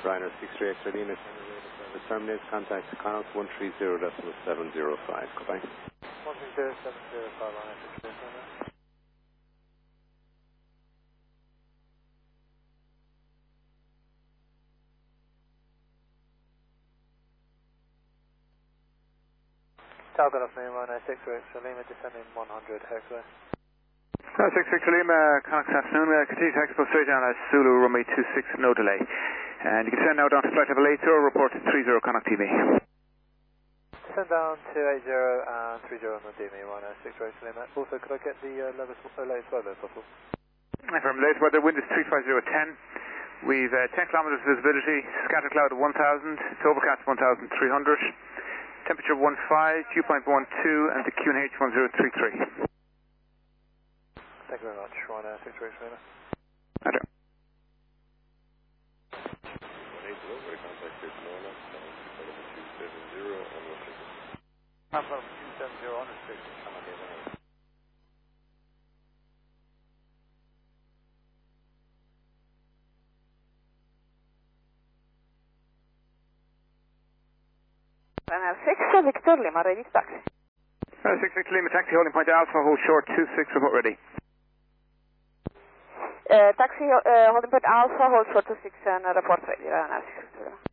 Ryanair 63 X-ray Lima, service terminates, contact Connaught 130.705. Goodbye. 130.705 Ryanair 63 X-ray. Tower, good afternoon, Ryanair 63 X-ray Lima, descending 100 X-ray. 63 Lima, Connaught, good afternoon. Continue to export straight down as Zulu, runway 26, no delay. And you can send now down to flight level 80, report to 30 Connaught TV. Send down to 80 and 30 on the DME, Ryanair 63 X-ray Lima. Also, could I get the latest weather if possible? From latest weather, wind is 35010. We've 10 kilometers visibility, scatter cloud of 1000, it's overcast 1300. Temperature 15, dew point 12, and the QNH 1033. Thank you very much, Ryanair 63 X-ray Lima. Roger. Papa 270 on restriction, Canada 11. Ryanair 6, Victor Lima, ready to taxi. 66 Lima, taxi holding point Alpha, hold short 26, report ready. Taxi holding point Alpha, hold short to 6 and report ready, Ryanair 6.